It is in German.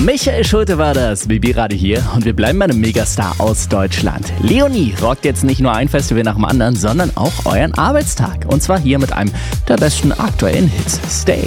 Michael Schulte war das, Bibi Radio hier und wir bleiben bei einem Megastar aus Deutschland. Leonie rockt jetzt nicht nur ein Festival nach dem anderen, sondern auch euren Arbeitstag. Und zwar hier mit einem der besten aktuellen Hits. Stay.